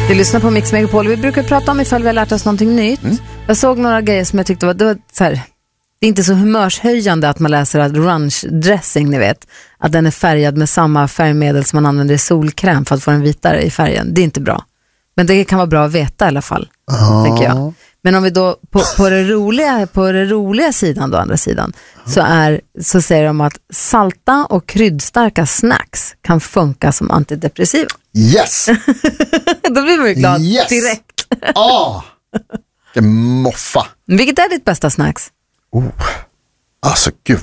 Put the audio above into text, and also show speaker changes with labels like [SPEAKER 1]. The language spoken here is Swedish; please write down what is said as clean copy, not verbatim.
[SPEAKER 1] Vi lyssnar på Mix Megapol. Vi brukar prata om ifall vi har lärt oss någonting nytt. Jag såg några grejer som jag tyckte var så här, det är inte så humörshöjande att man läser att ranch dressing, ni vet, att den är färgad med samma färgmedel som man använder i solkräm för att få den vitare i färgen. Det är inte bra. Men det kan vara bra att veta i alla fall, tänker jag. Men om vi då på det roliga sidan då, andra sidan, så säger de att salta och kryddstarka snacks kan funka som antidepressiva.
[SPEAKER 2] Yes!
[SPEAKER 1] Då blir man ju glad direkt.
[SPEAKER 2] Moffa.
[SPEAKER 1] Vilket är ditt bästa snacks?
[SPEAKER 2] Alltså gud